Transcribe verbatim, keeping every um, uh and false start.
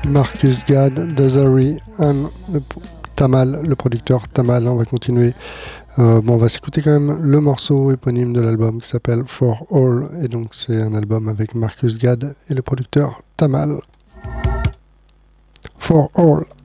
Marcus Gad, Dazari, and le Tamal, le producteur Tamal. On va continuer. Euh, bon, on va s'écouter quand même le morceau éponyme de l'album qui s'appelle For All. Et donc, c'est un album avec Marcus Gad et le producteur Tamal. For All.